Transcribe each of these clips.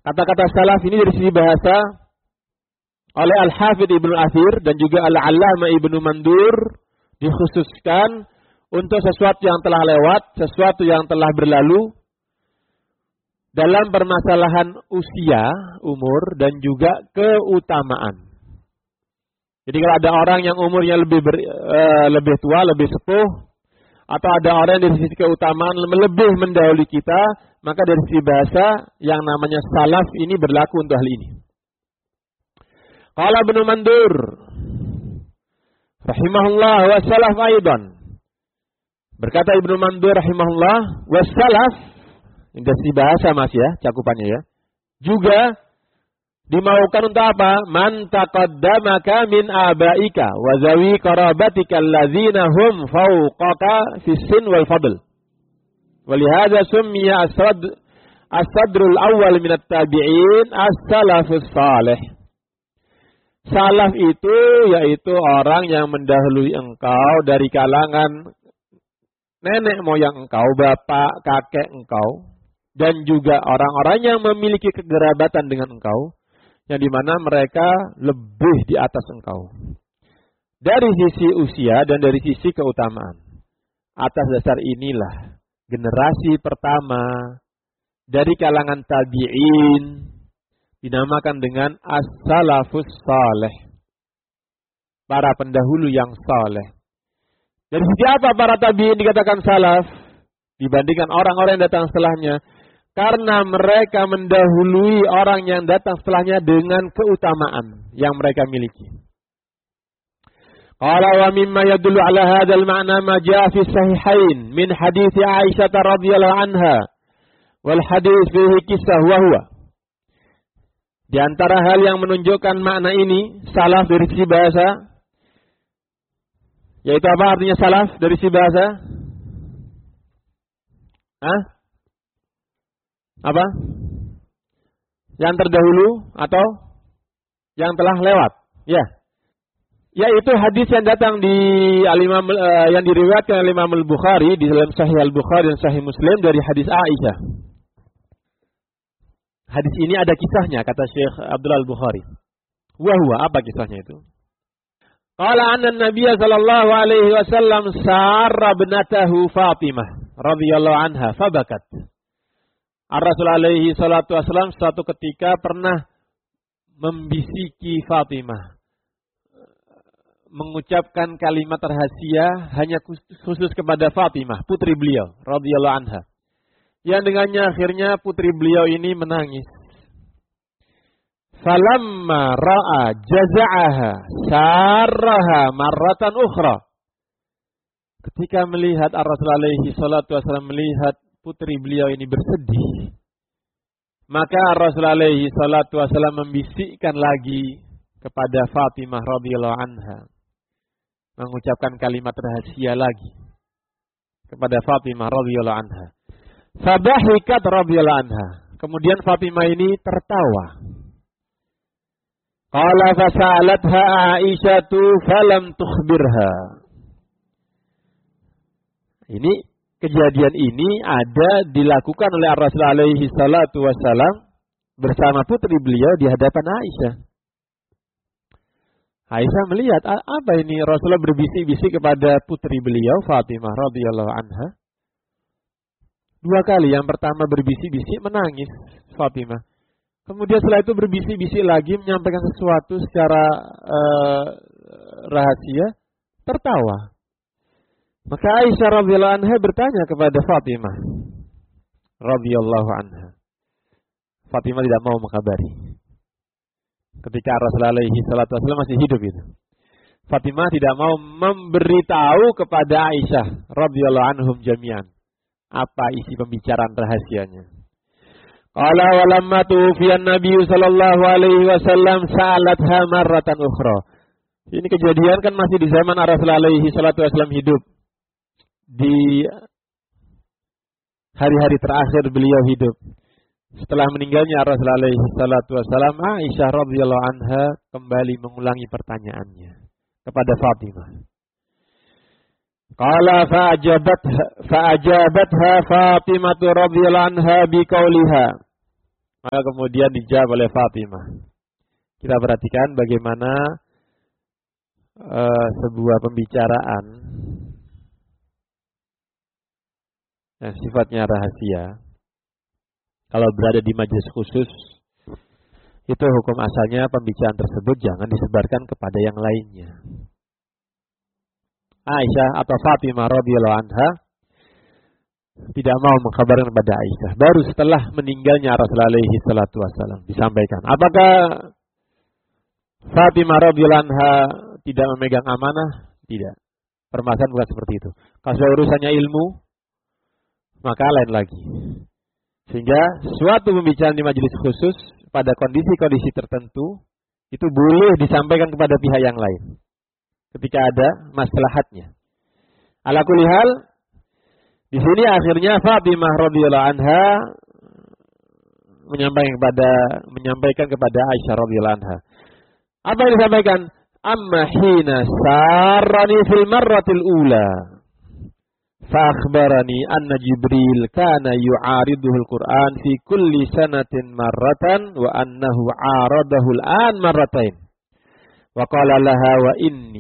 Kata-kata salaf ini dari sisi bahasa oleh Al-Hafidh Ibnu Athir dan juga Al-Allamah Ibnu Mandur dikhususkan untuk sesuatu yang telah lewat, sesuatu yang telah berlalu dalam permasalahan usia, umur dan juga keutamaan. Jadi kalau ada orang yang umurnya lebih tua, lebih sepuh, atau ada orang yang dari sisi keutamaan lebih mendahului kita, maka dari sisi bahasa yang namanya salaf ini berlaku untuk hal ini. Qala Ibnu Mandur rahimahullah wa salaf aidan. Berkata Ibnu Mandur rahimahullah wa salaf, ini dari sisi bahasa Mas ya, cakupannya ya. Juga dimaukan untuk apa? Man taqaddamaka min abaika wa zawi qarabatika allazina hum fawqaka fi sin wal fadl. Walihada summiya as-sadrul awal min at-tabi'in as-salafus salih. Salaf itu yaitu orang yang mendahului engkau dari kalangan nenek moyang engkau, bapak, kakek engkau, dan juga orang-orang yang memiliki kekerabatan dengan engkau, yang dimana mereka lebih di atas engkau. Dari sisi usia dan dari sisi keutamaan. Atas dasar inilah generasi pertama dari kalangan tabi'in dinamakan dengan as-salafus salih. Para pendahulu yang saleh. Dari sisi apa para tabi'in dikatakan salaf dibandingkan orang-orang yang datang setelahnya? Karena mereka mendahului orang yang datang setelahnya dengan keutamaan yang mereka miliki. Qala wa mimma yadullu ala hadzal ma'na ma jaa fi sahihain min hadits Aisyah radhiyallahu anha wal hadits fihi kisah wa huwa. Di antara hal yang menunjukkan makna ini salaf dari sisi bahasa, yaitu apa artinya salaf dari sisi bahasa? Apa? Yang terdahulu atau yang telah lewat? Ya. Yaitu hadis yang datang di yang diriwayatkan oleh Imam Al-Bukhari di dalam Sahih Al-Bukhari dan Sahih Muslim dari hadis Aisyah. Hadis ini ada kisahnya kata Syekh Abdullah Al-Bukhari. Wa huwa, apa kisahnya itu? Qala anna Nabiy sallallahu alaihi wasallam sarra ibnatahu Fatimah radhiyallahu anha fabakat. Ar-Rasul alaihi salatu wasallam suatu ketika pernah membisiki Fatimah, mengucapkan kalimat rahasia hanya khusus kepada Fatimah, putri beliau radhiyallahu anha. Yang dengannya akhirnya putri beliau ini menangis. Falamma ra'a jaza'aha sarraha marratan ukhra. Ketika melihat Ar-Rasul alaihi salatu wasallam melihat putri beliau ini bersedih, maka Rasul alaihi salatu wasallam membisikkan lagi kepada Fatimah radhiyallahu anha, mengucapkan kalimat rahasia lagi kepada Fatimah radhiyallahu anha. Fabahikat radhiyallahu anha. Kemudian Fatimah ini tertawa. Qala fasa'alatha Aisyatu falam tukhbirha. Ini kejadian ini ada dilakukan oleh Rasul alaihi salatu wasallam bersama putri beliau di hadapan Aisyah. Aisyah melihat apa ini Rasulullah berbisik-bisik kepada putri beliau Fatimah radhiyallahu anha. Dua kali, yang pertama berbisik-bisik menangis Fatimah. Kemudian setelah itu berbisik-bisik lagi menyampaikan sesuatu secara rahasia, tertawa. Maka Aisyah radhiyallahu anha bertanya kepada Fatimah radhiyallahu anha. Fatimah tidak mau mengkabari. Ketika Rasulullah alaihi salatu wasallam masih hidup itu. Fatimah tidak mau memberitahu kepada Aisyah radhiyallahu anhum jami'an apa isi pembicaraan rahasianya. Qala walamma tufiyan Nabi sallallahu alaihi wasallam sa'alatha marratan ukhra. Ini kejadian kan masih di zaman Rasulullah alaihi salatu wasallam hidup. Di hari-hari terakhir beliau hidup. Setelah meninggalnya Rasulullah alaihi salatu wasallam, Aisyah radhiyallahu anha kembali mengulangi pertanyaannya kepada Fatimah. Qala fa'ajabatha Fatimah radhiyallahu anha biqauliha. Maka kemudian dijawab oleh Fatimah. Kita perhatikan bagaimana sebuah pembicaraan yang sifatnya rahasia. Kalau berada di majelis khusus, itu hukum asalnya pembicaraan tersebut jangan disebarkan kepada yang lainnya. Aisyah atau Fatimah radhiyallahu anha tidak mau mengkabarkan kepada Aisyah. Baru setelah meninggalnya Rasulullah alaihi salatu wasallam disampaikan. Apakah Fatimah radhiyallahu anha tidak memegang amanah? Tidak. Permasalahan bukan seperti itu. Kalau urusannya ilmu, maka lain lagi. Sehingga suatu pembicaraan di majelis khusus pada kondisi-kondisi tertentu itu boleh disampaikan kepada pihak yang lain ketika ada maslahatnya. Ala kulli hal, di sini akhirnya Fatimah radhiyallahu anha menyampaikan kepada Aisyah radhiyallahu anha. Apa yang disampaikan? Amma hina sarrani fil marratil ula fa akhbarani anna Jibril kana yu'ariduhu al-Qur'an fi kulli sanatin marratan wa annahu 'aradahu al-an marratain. Wa qala laha wa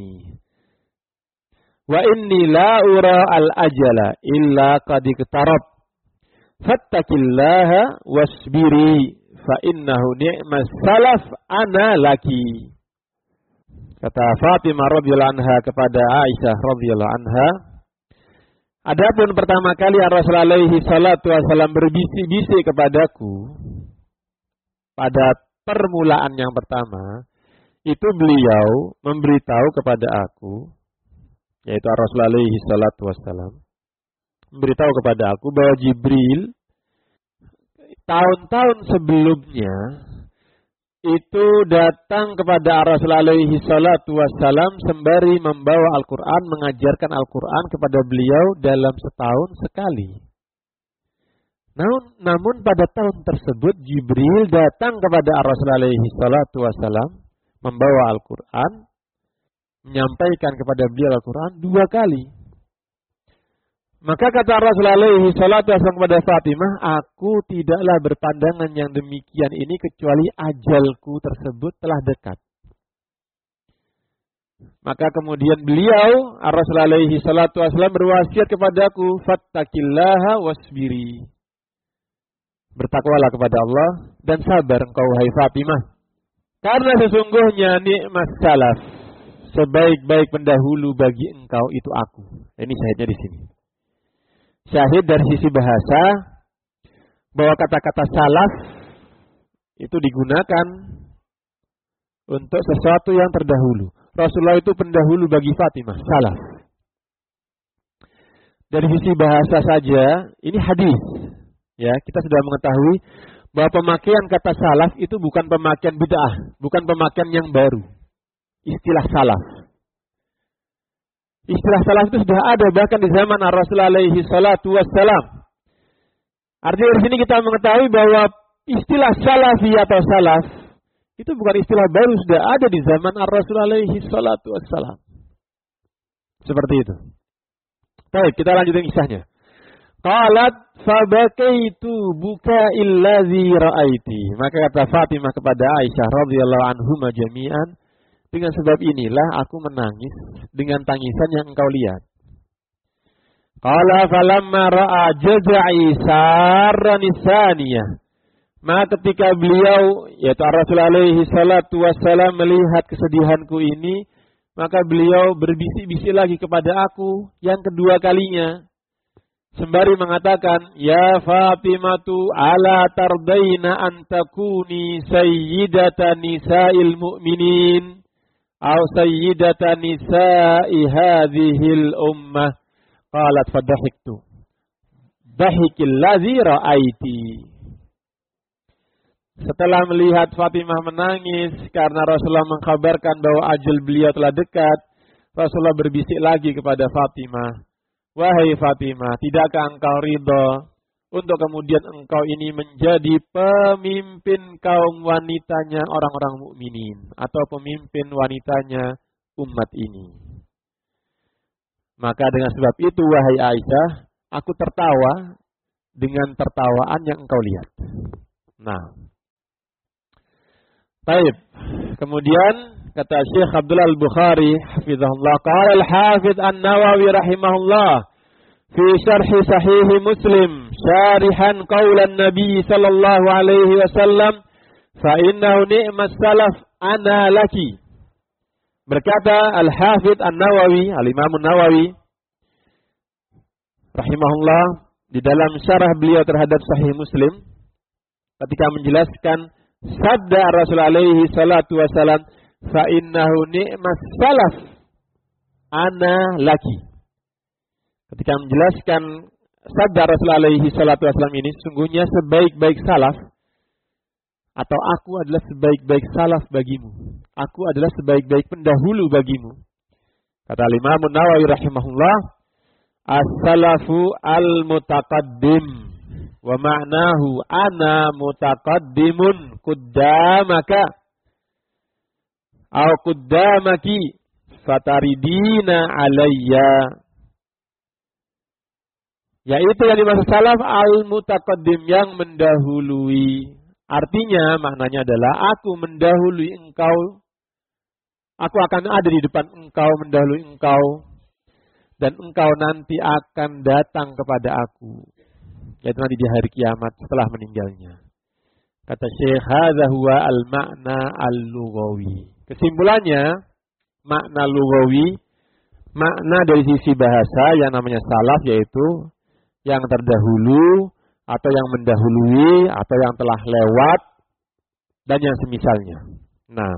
inni la ura al-ajala illa qad iqtarab fattaqillaha wasbiri fa innahu ni'mas salaf ana laki. Kata Fatimah radhiyallahu anha kepada Aisyah radhiyallahu anha, adapun pertama kali Rasulullah alaihi salatu wasallam berbisik-bisik kepadaku pada permulaan yang pertama, itu beliau memberitahu kepada aku, yaitu Rasulullah alaihi salatu wasallam, memberitahu kepada aku bahwa Jibril tahun-tahun sebelumnya itu datang kepada Rasulullah alaihi salatu wassalam sembari membawa Al-Quran, mengajarkan Al-Quran kepada beliau dalam setahun sekali. Namun pada tahun tersebut Jibril datang kepada Rasulullah alaihi salatu wassalam membawa Al-Quran, menyampaikan kepada beliau Al-Quran 2 kali. Maka kata Rasulullah alaihi salatu wasallam kepada Fatimah, aku tidaklah berpandangan yang demikian ini kecuali ajalku tersebut telah dekat. Maka kemudian beliau Rasulullah alaihi salatu wasallam berwasiat kepadaku, fattaqillaha wasbiri. Bertakwalah kepada Allah dan sabar engkau wahai Fatimah. Karena sesungguhnya nikmat salaf, sebaik-baik pendahulu bagi engkau itu aku. Ini syahidnya di sini. Syahid dari sisi bahasa bahwa kata-kata salaf itu digunakan untuk sesuatu yang terdahulu. Rasulullah itu pendahulu bagi Fatimah, salaf. Dari sisi bahasa saja, ini hadis. Ya, kita sudah mengetahui bahwa pemakaian kata salaf itu bukan pemakaian bid'ah, bukan pemakaian yang baru. Istilah salaf. Istilah salaf itu sudah ada bahkan di zaman Rasulullah alaihi salatu wassalam. Artinya di sini kita mengetahui bahwa istilah salafi atau salaf itu bukan istilah baru, sudah ada di zaman Rasulullah alaihi salatu wassalam. Seperti itu. Baik, kita lanjutin kisahnya. Qalat fabakaitu buka'il ladzi ra'aiti. Maka kata Fatimah kepada Aisyah radhiyallahu anhuma jami'an, dengan sebab inilah aku menangis dengan tangisan yang engkau lihat. Qala falamma ra'a jaz'i sarrani tsaniyah. Maka ketika beliau, yaitu Rasulullah alaihi salatu wassalam melihat kesedihanku ini, maka beliau berbisik-bisik lagi kepada aku yang kedua kalinya. Sembari mengatakan, ya Fatimatu ala tardaina an takuni sayyidata nisa'il mu'minin. Au sayyidata nisa'i hadhil ummah. Qalat fadhahiktu. Dhahikil ladzi ra'aiti. Setelah melihat Fatimah menangis karena Rasulullah mengkabarkan bahwa ajal beliau telah dekat, Rasulullah berbisik lagi kepada Fatimah, wahai Fatimah, tidakkah engkau ridha untuk kemudian engkau ini menjadi pemimpin kaum wanitanya orang-orang mukminin atau pemimpin wanitanya umat ini? Maka dengan sebab itu wahai Aisyah, aku tertawa dengan tertawaan yang engkau lihat. Nah, Baik. Kemudian kata Syekh Abdullah Al-Bukhari hafizahullah, qala al-Hafiz An-Nawawi rahimahullah fi syarh sahih Muslim syarihan qaulan Nabi sallallahu alaihi wasallam fa innahu ni'mas salaf ana laki. Berkata Al-Hafiz An-Nawawi, Al-Imam An-Nawawi rahimahullah di dalam syarah beliau terhadap sahih Muslim ketika menjelaskan sabda Rasul alaihi salatu wasalam, fa innahu ni'mas salaf ana laki. Ketika menjelaskan sabda Rasul alaihi salatu wasalam ini, sungguhnya sebaik-baik salaf atau aku adalah sebaik-baik salaf bagimu. Aku adalah sebaik-baik pendahulu bagimu. Kata Imam Nawawi rahimahullah, as-salafu al-mutaqaddim. Wa ma'nahu ana mutaqaddimun quddamaka au quddamaki fataridina alayya. Yaitu yang dimaksud salaf al-mutaqaddim, yang mendahului. Artinya maknanya adalah aku mendahului engkau. Aku akan ada di depan engkau, mendahului engkau, dan engkau nanti akan datang kepada aku, yaitu nanti di hari kiamat setelah meninggalnya. Kata Syekh, hadza huwa al-ma'na al-lughawi. Kesimpulannya, makna lughawi, makna dari sisi bahasa yang namanya salaf, yaitu yang terdahulu atau yang mendahului atau yang telah lewat dan yang semisalnya. Nah,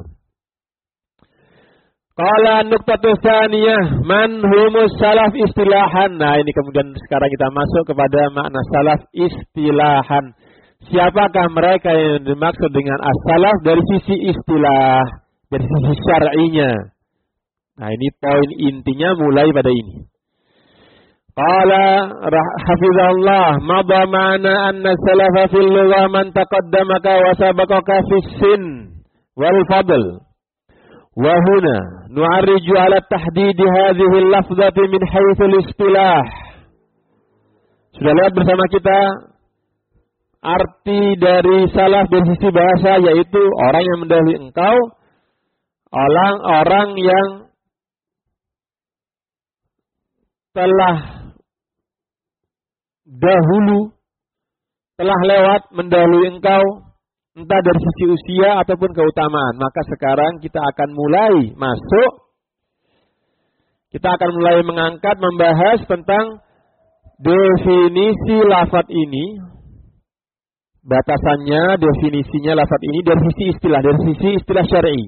qala nuqtatu tsaniyah man humus salaf istilahan. Nah, ini kemudian sekarang kita masuk kepada makna salaf istilahan. Siapakah mereka yang dimaksud dengan as-salaf dari sisi istilah, dari sisi syar'inya. Nah, ini poin intinya mulai pada ini. Qala hafizahullah, madha ma'na anna salafa fil lugha man taqaddamaka wa sabaqaka fis sin wal fadl. Wa huna nu'arriju ala tahdid hadhihi al-lafzati min haythu al-istilah. Sudah lihat bersama kita arti dari salaf dari sisi bahasa, yaitu orang yang mendahului engkau, orang yang telah dahulu, telah lewat mendahului engkau, entah dari sisi usia ataupun keutamaan. Maka sekarang kita akan mulai masuk, kita akan mulai mengangkat, membahas tentang definisi lafaz ini, batasannya, definisinya lafaz ini dari sisi istilah syar'i.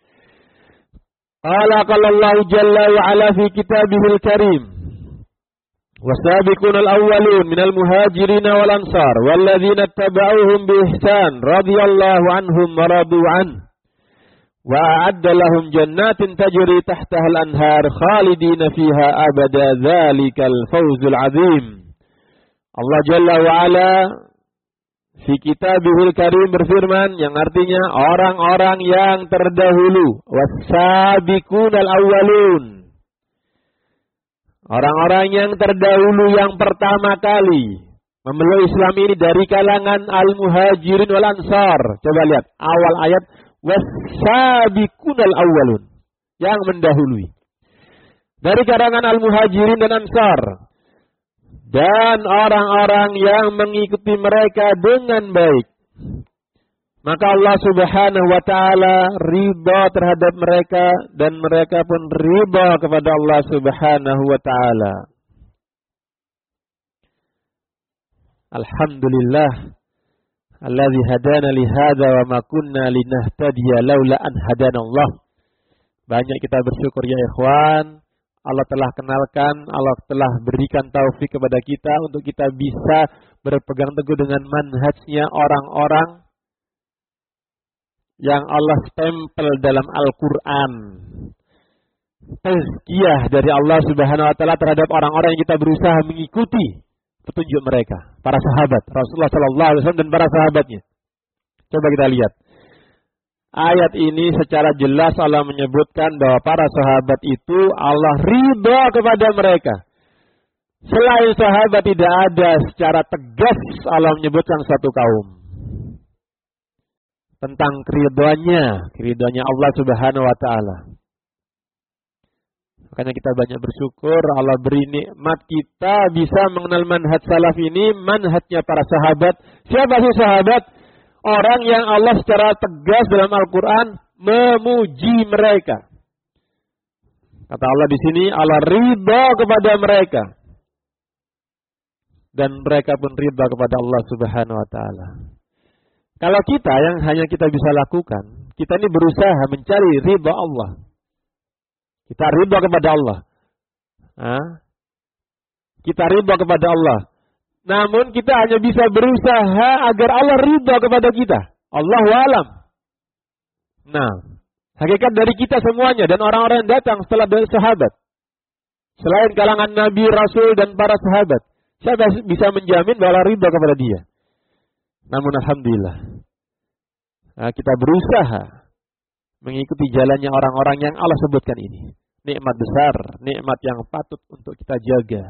Qala Allah jalla wa ala fi kitabihil karim, wasabiqun al-awwalun minal muhajirin wal ansar walladzina ittaba'uuhum bi ihsan radhiyallahu anhum wa radu an wa a'adda lahum jannatin tajri tahtaha al-anhar khalidina fiha abada dzalikal fawzul 'adzim. Allah jalla wa ala fi kitabihil karim berfirman, yang artinya orang-orang yang terdahulu, wasabiqun al-awwalun, orang-orang yang terdahulu yang pertama kali memeluk Islam ini dari kalangan al-muhajirin wal ansar. Coba lihat awal ayat, was-sabiqunal awwalun, yang mendahului dari kalangan al-muhajirin dan ansar, dan orang-orang yang mengikuti mereka dengan baik. Maka Allah subhanahu wa ta'ala ridha terhadap mereka, dan mereka pun ridha kepada Allah subhanahu wa ta'ala. Alhamdulillah alladzi hadana li hadza wa ma kunna linahtadiya laula an hadana Allah. Banyak kita bersyukur ya ikhwan, Allah telah kenalkan, Allah telah berikan taufik kepada kita untuk kita bisa berpegang teguh dengan manhajnya orang-orang yang Allah stempel dalam Al-Quran. Tazkiyah dari Allah subhanahu wa ta'ala terhadap orang-orang yang kita berusaha mengikuti petunjuk mereka, para sahabat Rasulullah sallallahu alaihi wasallam dan para sahabatnya. Coba kita lihat ayat ini, secara jelas Allah menyebutkan bahwa para sahabat itu Allah ridha kepada mereka. Selain sahabat tidak ada secara tegas Allah menyebutkan satu kaum. tentang keridhoannya Allah Subhanahu wa taala. Makanya kita banyak bersyukur Allah beri nikmat kita bisa mengenal manhaj salaf ini, manhajnya para sahabat. Siapa sih sahabat? Orang yang Allah secara tegas dalam Al-Quran memuji mereka. Kata Allah di sini, Allah ridha kepada mereka. Dan mereka pun ridha kepada Allah Subhanahu wa taala. Kalau kita yang hanya kita bisa lakukan, kita ini berusaha mencari ridha Allah. Kita ridha kepada Allah. Kita ridha kepada Allah. Namun kita hanya bisa berusaha agar Allah ridha kepada kita. Allahu a'lam. Nah, hakikat dari kita semuanya dan orang-orang yang datang setelah dari sahabat. Selain kalangan Nabi, Rasul dan para sahabat. Siapa bisa menjamin bahwa ridha kepada dia? Namun alhamdulillah. Kita berusaha mengikuti jalannya orang-orang yang Allah sebutkan ini. Nikmat besar, nikmat yang patut untuk kita jaga.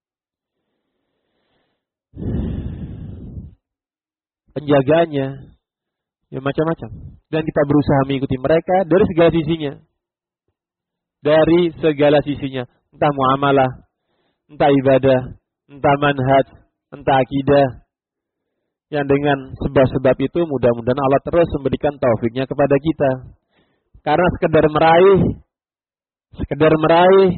Penjagaannya ya macam-macam. Dan kita berusaha mengikuti mereka dari segala sisinya. Dari segala sisinya. Entah muamalah, entah ibadah, entah manhaj, entah akidah. Yang dengan sebab-sebab itu mudah-mudahan Allah terus memberikan taufiknya kepada kita. Karena sekedar meraih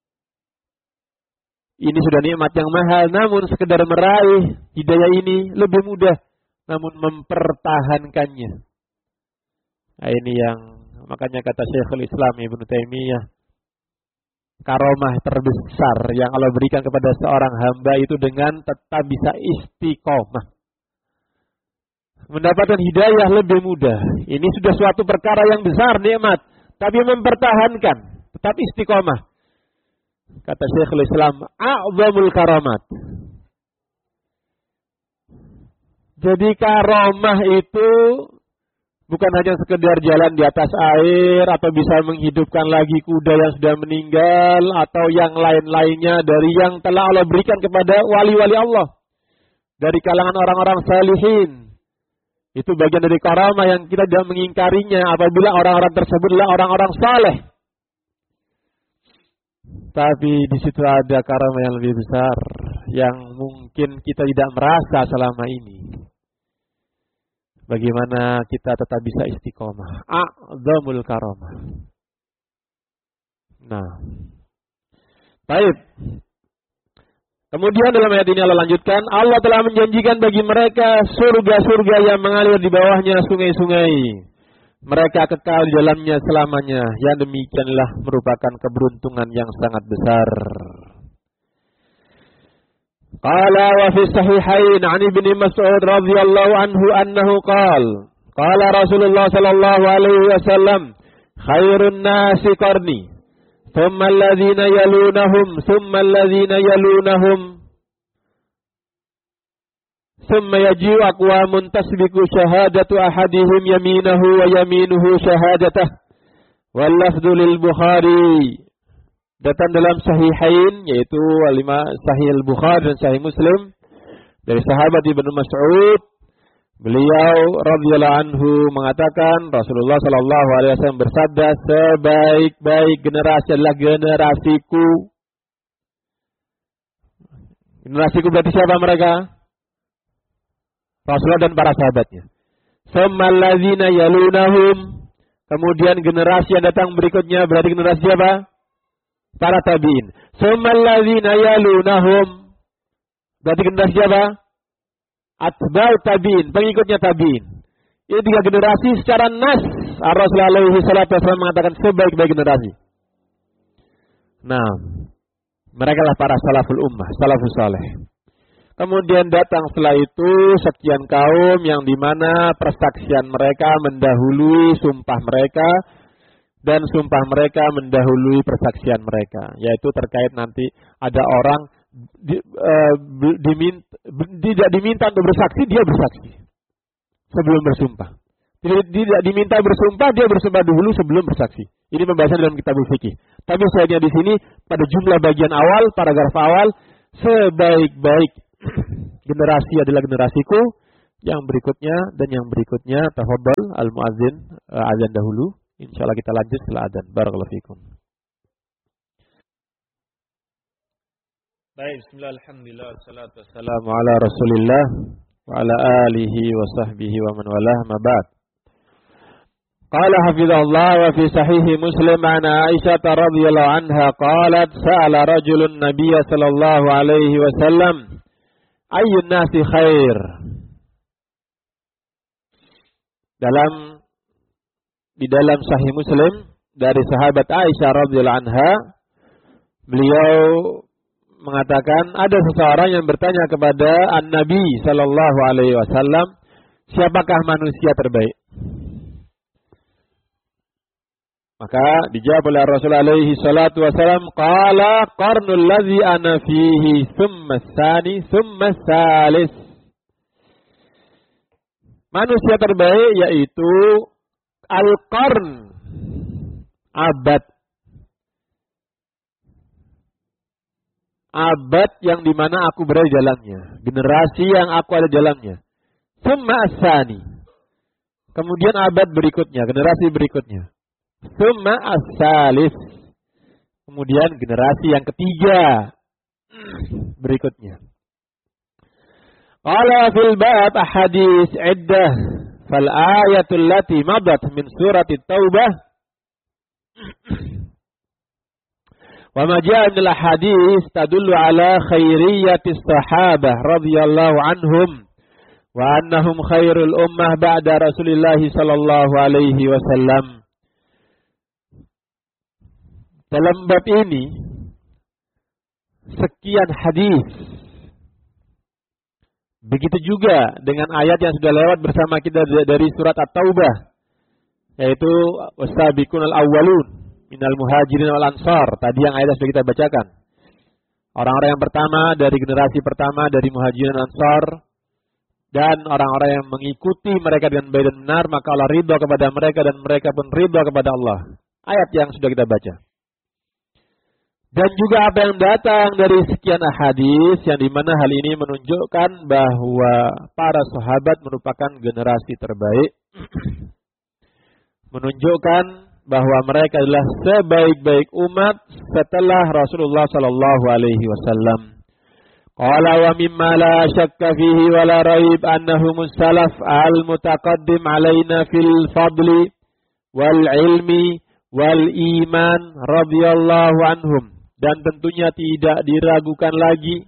ini sudah nikmat yang mahal, namun sekedar meraih hidayah ini lebih mudah, namun mempertahankannya. Nah, ini yang makanya kata Syekhul Islam Ibnu Taimiyah, karomah terbesar yang Allah berikan kepada seorang hamba itu dengan tetap bisa istiqomah. Mendapatkan hidayah lebih mudah. Ini sudah suatu perkara yang besar, nikmat. Tapi mempertahankan, tetap istiqomah. Kata Syekhul Islam, a'zamul karamat. Jadi karomah itu bukan hanya sekedar jalan di atas air, atau bisa menghidupkan lagi kuda yang sudah meninggal, atau yang lain-lainnya dari yang telah Allah berikan kepada wali-wali Allah. Dari kalangan orang-orang salihin. Itu bagian dari karamah yang kita tidak mengingkarinya apabila orang-orang tersebut adalah orang-orang saleh. Tapi di situ ada karamah yang lebih besar yang mungkin kita tidak merasa selama ini. Bagaimana kita tetap bisa istiqomah? A'zamul karamah. Nah, baik. Kemudian dalam ayat ini Allah lanjutkan, Allah telah menjanjikan bagi mereka surga-surga yang mengalir di bawahnya sungai-sungai. Mereka kekal di dalamnya selamanya. Yang demikianlah merupakan keberuntungan yang sangat besar. Qala wa fi sahihain 'an Ibnu Mas'ud radhiyallahu anhu annahu qala Rasulullah sallallahu alaihi wasallam, khairun nasi qarni. ثم الذين يلونهم ثم الذين يلونهم ثم يجيء أقوام تسبق شهادة أحدهم يمينه ويمينه شهادته واللفظ للبخاري. Datang dalam sahihain, yaitu Sahih Al-Bukhari dan Sahih Muslim, dari sahabat Ibnu Mas'ud. Beliau radhiyallahu anhu mengatakan, Rasulullah sallallahu alaihi wasallam bersabda, sebaik-baik generasi adalah generasiku. Generasiku berarti siapa mereka? Rasulullah dan para sahabatnya. Tsummal ladzina yalunahum. Kemudian generasi yang datang berikutnya berarti generasi siapa? Para tabi'in. Tsummal ladzina yalunahum. Berarti generasi siapa? Atba'u tabi'in, pengikutnya tabi'in. Ini 3 generasi secara nas. Rasulullah alaihi salatu wasallam mengatakan sebaik-baik generasi. Nah, mereka lah para salaful ummah, salafus saleh. Kemudian datang setelah itu sekian kaum yang dimana persaksian mereka mendahului sumpah mereka, dan sumpah mereka mendahului persaksian mereka. Yaitu terkait nanti ada orang tidak diminta untuk bersaksi, dia bersaksi sebelum bersumpah. Tidak diminta bersumpah, dia bersumpah dulu sebelum bersaksi. Ini pembahasan dalam kitab fikih. Tapi sayangnya di sini pada jumlah bagian awal, paragraf awal, sebaik-baik generasi adalah generasiku, yang berikutnya dan yang berikutnya. Tafadhal al-muadzin azan dahulu. Insyaallah kita lanjut setelah azan. Barakallahu fikum. Baik, bismillah, alhamdulillah, wassalatu wassalamu ala Rasulillah wa ala alihi wa sahbihi wa man walah, ma ba'd. Qala hafizahullah wa fi sahih Muslim an Aisyah radhiyallahu anha qalat sa'ala rajulun nabiyya sallallahu alaihi wasallam ayyun nasi khair. Di dalam sahih Muslim dari sahabat Aisyah radhiyallahu anha, beliau mengatakan ada seseorang yang bertanya kepada An-Nabi sallallahu alaihi wasallam, siapakah manusia terbaik? Maka dijawab oleh Rasulullah alaihi salatu wasallam, qala qarnul ladzi ana fihi thumma tsani thumma tsalis. Manusia terbaik yaitu al-qarn, abad. Abad yang dimana aku berada di dalamnya, generasi yang aku ada di dalamnya. Tsumma as-tsani. Kemudian abad berikutnya, generasi berikutnya. Tsumma as-tsalis. Kemudian generasi yang ketiga berikutnya. Qala fil bab ahadits iddah fal ayatul lati madat min surati Taubah wa ma jaa min al ahadits tadullu ala khairiyatis sahabah radhiyallahu anhum wa annahum khairul ummah ba'da Rasulillah sallallahu alaihi wasallam. Dalam bab ini sekian hadis. Begitu juga dengan ayat yang sudah lewat bersama kita dari surat At-Taubah, yaitu wasabiqunal awwalun minal muhajirin wal ansar. Tadi yang ayat sudah kita bacakan. Orang-orang yang pertama dari generasi pertama dari muhajirin dan ansar, dan orang-orang yang mengikuti mereka dengan baik dan benar, maka Allah ridha kepada mereka dan mereka pun ridha kepada Allah. Ayat yang sudah kita baca. Dan juga apa yang datang dari sekian ahadis yang dimana hal ini menunjukkan bahwa para sahabat merupakan generasi terbaik. Menunjukkan bahwa mereka adalah sebaik-baik umat setelah Rasulullah sallallahu alaihi wasallam. Qala wa mimma la syakka fihi wa la raib annahumus salaf al-mutaqaddim alaina fil fadli wal ilmi wal iman radhiyallahu anhum. Dan tentunya tidak diragukan lagi,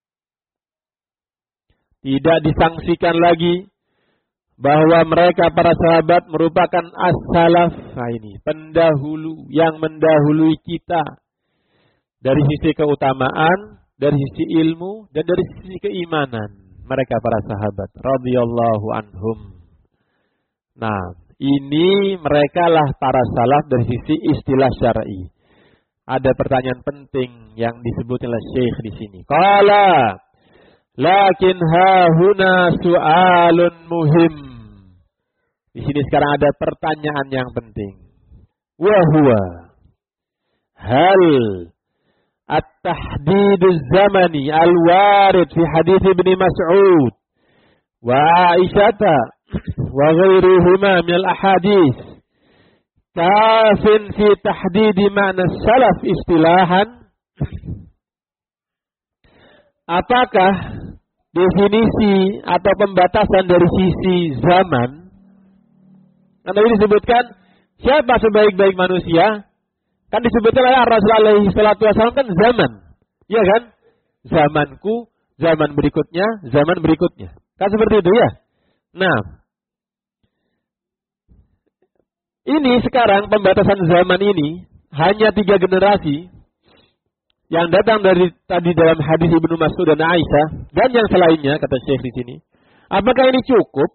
tidak disangsikan lagi bahwa mereka para sahabat merupakan as-salaf. Nah ini pendahulu yang mendahului kita dari sisi keutamaan, dari sisi ilmu, dan dari sisi keimanan. Mereka para sahabat radhiyallahu anhum. Nah, ini merekalah para salaf dari sisi istilah syar'i. Ada pertanyaan penting yang disebut oleh Syekh di sini. Qala lakin hahuna su'alun muhim. Di sini sekarang ada pertanyaan yang penting. Wa huwa hal at-tahdiduz zamani al-warid fi hadits Ibnu Mas'ud wa Aisyah wa ghairuhuma min al-ahadits kafin fi tahdidi makna salaf istilahan. Apakah definisi atau pembatasan dari sisi zaman? Karena ini disebutkan siapa sebaik-baik manusia? Kan disebutkan oleh Rasulullah alaihi salatu wasallam kan zaman. Iya kan? Zamanku, zaman berikutnya, zaman berikutnya. Kan seperti itu ya? Nah, ini sekarang pembatasan zaman ini hanya 3 generasi yang datang dari tadi dalam hadis Ibnu Mas'ud dan Aisyah dan yang selainnya kata Syekh di sini. Apakah ini cukup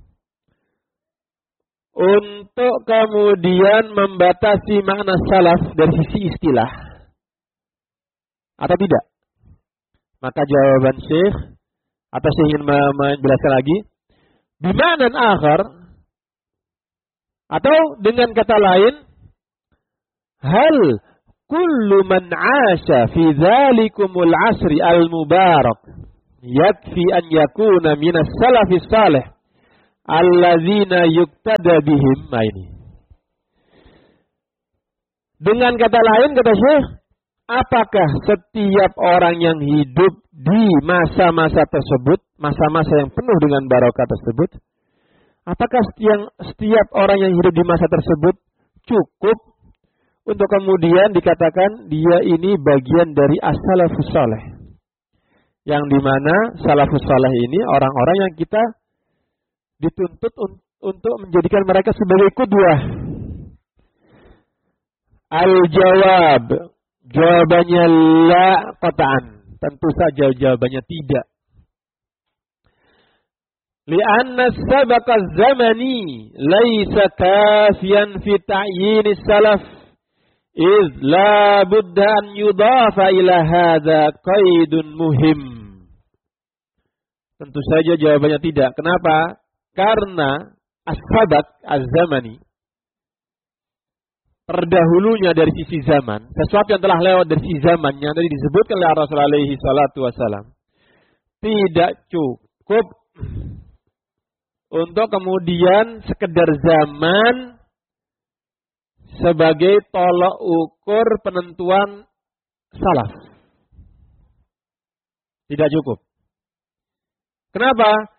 untuk kemudian membatasi makna salaf dari sisi istilah atau tidak? Maka jawaban Syekh atau Syekh ingin menjelaskan lagi bimanan akhar, atau dengan kata lain, hal kullu man 'asha fi dzalikumul 'asri al-mubarak yakfi an yakuna minas salafis salih alladzina yuktada bihim. Nah ini. Dengan kata lain, kata Syekh, apakah setiap orang yang hidup di masa-masa tersebut, masa-masa yang penuh dengan barokah tersebut, apakah setiap orang yang hidup di masa tersebut cukup untuk kemudian dikatakan dia ini bagian dari as-salafus salih? Yang dimana salafus salih ini orang-orang yang kita dituntut untuk menjadikan mereka sebagai qudwah. Al-jawab, jawabannya la qat'an. Tentu saja jawabannya tidak. Li'anna sabaqa zamani laisa kafiyan fi ta'yin salaf. Iz la budda an yudafa ila hadha qaidun muhim. Tentu saja jawabannya tidak. Kenapa? Karena as-sabaq az-zamani, terdahulunya dari sisi zaman, sesuatu yang telah lewat dari sisi zaman yang tadi disebutkan oleh Rasulullah alaihi salatu wasalam, tidak cukup untuk kemudian sekedar zaman sebagai tolok ukur penentuan salaf. Tidak cukup. Kenapa?